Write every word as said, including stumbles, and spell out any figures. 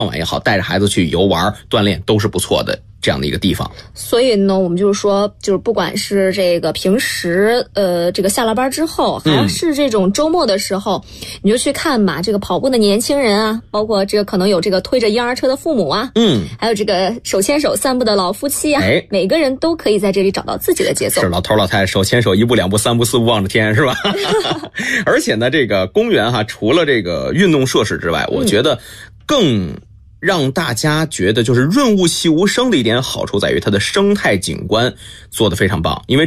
晚也好，带着孩子去游玩锻炼都是不错的这样的一个地方。 所以呢，我们就是说，就是不管是这个平时呃这个下了班之后，还是这种周末的时候，嗯、你就去看吧。这个跑步的年轻人啊，包括这个可能有这个推着婴儿车的父母啊， 嗯， 还有这个手牵手散步的老夫妻啊， 哎， 每个人都可以在这里找到自己的节奏。 是老头老太太手牵手，一步两步三步四步望着天，是吧？而且呢，这个公园哈，除了这个运动设施之外，我觉得更让大家觉得就是润物细无声的一点好处在于它的生态景观做得非常棒，因为